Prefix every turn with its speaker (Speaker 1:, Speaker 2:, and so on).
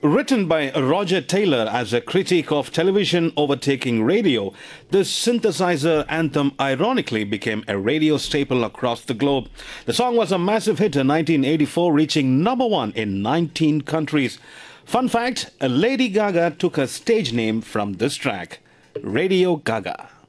Speaker 1: Written by Roger Taylor as a critique of television overtaking radio, this synthesizer anthem ironically became a radio staple across the globe. The song was a massive hit in 1984, reaching number one in 19 countries. Fun fact, Lady Gaga took her stage name from this track, Radio Gaga.